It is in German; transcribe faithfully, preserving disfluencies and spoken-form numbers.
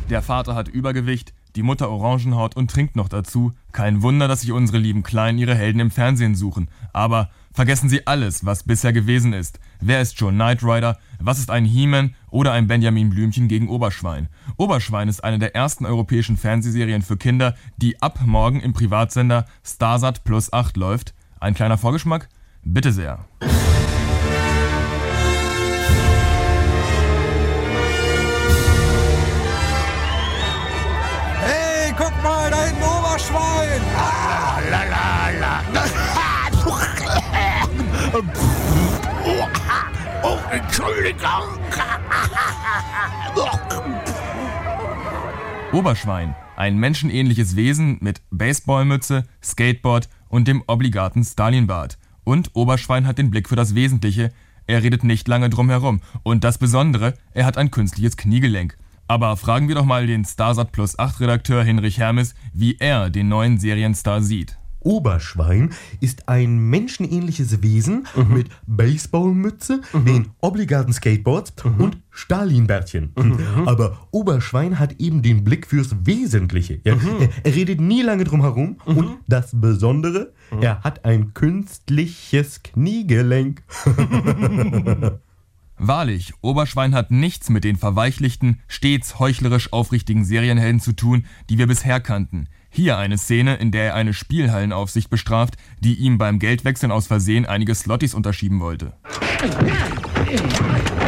Der Vater hat Übergewicht, die Mutter Orangenhaut und trinkt noch dazu. Kein Wunder, dass sich unsere lieben Kleinen ihre Helden im Fernsehen suchen. Aber vergessen Sie alles, was bisher gewesen ist. Wer ist Joe Knight Rider? Was ist ein He-Man oder ein Benjamin Blümchen gegen Oberschwein? Oberschwein ist eine der ersten europäischen Fernsehserien für Kinder, die ab morgen im Privatsender Starsat Plus acht läuft. Ein kleiner Vorgeschmack? Bitte sehr. Hey, guck mal, da hinten Oberschwein! Ah, la, la, la. Oh, Entschuldigung. Oberschwein, ein menschenähnliches Wesen mit Baseballmütze, Skateboard und dem obligaten Stalinbart. Und Oberschwein hat den Blick für das Wesentliche. Er redet nicht lange drum herum. Und das Besondere, er hat ein künstliches Kniegelenk. Aber fragen wir doch mal den Starsat Plus acht Redakteur Hinrich Hermes, wie er den neuen Serienstar sieht. Oberschwein ist ein menschenähnliches Wesen mhm. mit Baseballmütze, mhm. den obligaten Skateboards mhm. und Stalinbärtchen. Mhm. Aber Oberschwein hat eben den Blick fürs Wesentliche. Ja, mhm. er, er redet nie lange drum herum mhm. und das Besondere, mhm. er hat ein künstliches Kniegelenk. Wahrlich, Oberschwein hat nichts mit den verweichlichten, stets heuchlerisch aufrichtigen Serienhelden zu tun, die wir bisher kannten. Hier eine Szene, in der er eine Spielhallenaufsicht bestraft, die ihm beim Geldwechseln aus Versehen einige Slotties unterschieben wollte.